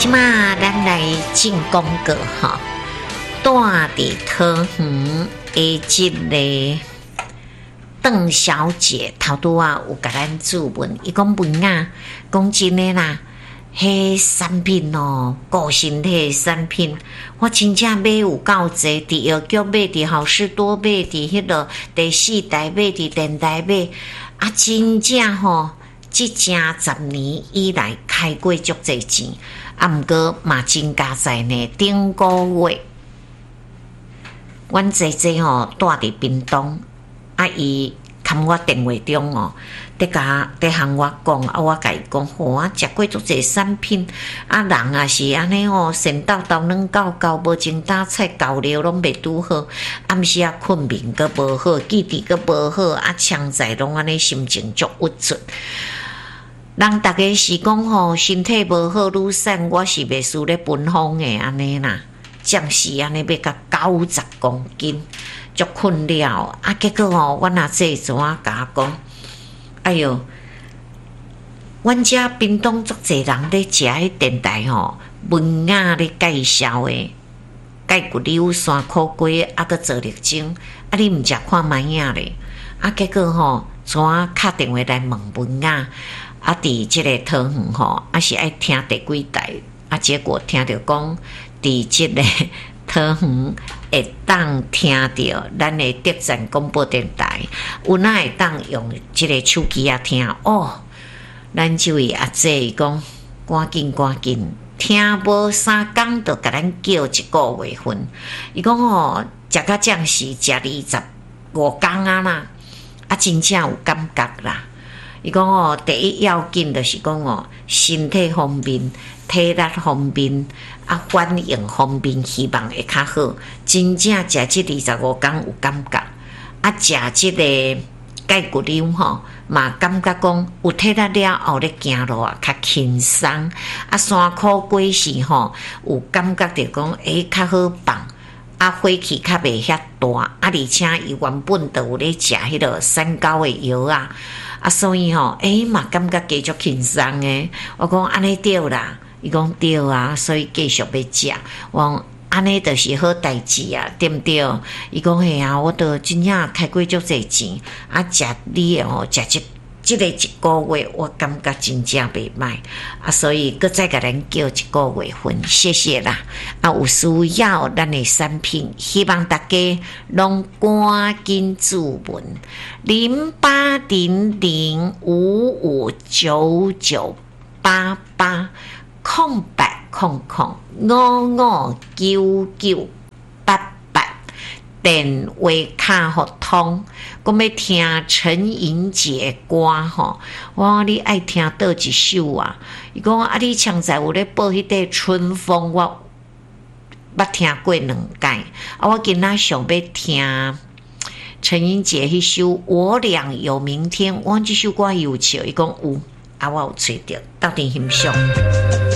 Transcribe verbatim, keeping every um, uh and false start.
即马咱来进广告哈，住伫桃园的即个邓小姐头拄啊有甲咱注文，伊讲文啊，讲真诶啦，迄产品哦，顾身体诶产品，我真正买有够济，伫药局买，伫好事多买，伫迄落第四台买，伫电台买，啊，真正吼，即正十年以来开过足济钱，啊，毋过嘛真加在呢，顶个月，阮姐姐吼住伫屏东。啊！伊牵我电话中哦，得甲得向我讲，啊，我甲伊讲，吼、哦，我食过足济产品，啊，人也是安尼哦，神叨叨软搞搞，无情打菜，搞了拢袂拄好，暗时啊困眠阁无好，记忆阁无好，啊，常在拢安尼心情足郁卒。人逐个是讲吼，身体无好愈瘦，我是袂输咧奔风诶安尼啦，暂时安尼要甲九十公斤。足困了啊！结果哦，阮阿姐怎啊甲我讲？哎哟，阮遮屏东足侪人咧食迄电台吼，文雅咧介绍诶，钙骨溜、山苦龟，啊，搁做绿精，啊，你毋食看卖影咧？啊，结果吼，怎啊敲电话来问文雅？啊，伫即个桃园吼，啊是爱听第几台？啊，结果听着讲，伫即个桃园。会当听到咱的德赞广播电台，有哪会当用即个手机啊听哦？咱这位阿姐伊讲，赶紧赶紧，听无三工就甲咱叫一个月份。伊讲哦，食到这时食二十五工啊啦，啊真正有感觉啦。伊讲哦，第一要紧就是讲哦，身体方面、体力方面。啊，反应方面希望会较好，真正食即二十五工有感觉，啊，食即个钙骨溜吼，嘛感觉讲有体力了后咧行路啊较轻松，啊，山苦果是吼有感觉着讲诶较好放，啊，火气较袂遐大，啊，而且伊原本就有咧食迄个三高的药啊，啊，所以吼诶嘛感觉加足轻松诶，我讲安尼对啦。伊讲对啊，所以继续要食。我讲安尼就是好代志啊，对毋对？伊讲嘿啊，我都真正开过足侪钱，啊，食你哦，食即即个一个月，我感觉真正袂歹啊，所以搁再甲咱叫一个月份，谢谢啦。啊，有需要咱的产品，希望大家拢赶紧注文零八零零五五九九八八。空白空空五五九九八八电话卡互通，我要听陈莹姐歌吼，我你爱听倒一首啊？伊讲啊，你常在有咧播迄个春风，我捌听过两届，啊，我今仔想要听陈莹姐迄首《我俩有明天》，我即首歌有笑，伊讲有，啊，我有吹着，到底欣赏。